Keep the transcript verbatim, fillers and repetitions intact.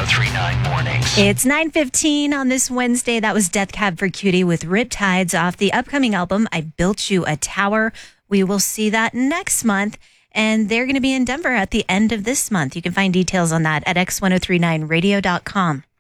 ten thirty mornings. It's nine fifteen on this Wednesday. That was Death Cab for Cutie with Riptides off the upcoming album, I Built You a Tower. We will see that next month, and they're going to be in Denver at the end of this month. You can find details on that at x ten thirty-nine radio dot com.